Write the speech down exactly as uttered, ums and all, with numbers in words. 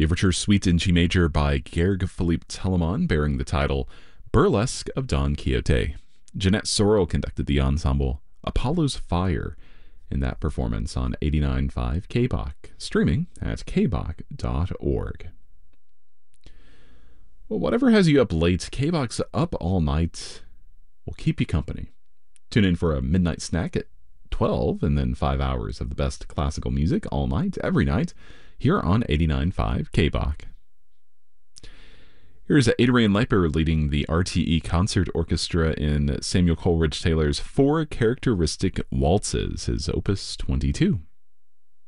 Overture Suite in G Major by Georg Philipp Telemann, bearing the title Burlesque of Don Quixote. Jeanette Sorrell conducted the ensemble Apollo's Fire in that performance on eighty-nine point five K B O C, streaming at k b o c dot org. Well, whatever has you up late, K B O C's Up All Night will keep you company. Tune in for a midnight snack at twelve, and then five hours of the best classical music all night, every night, here on eighty-nine point five K B O C. Here's Adrian Leiper leading the R T E Concert Orchestra in Samuel Coleridge Taylor's Four Characteristic Waltzes, his opus twenty-two.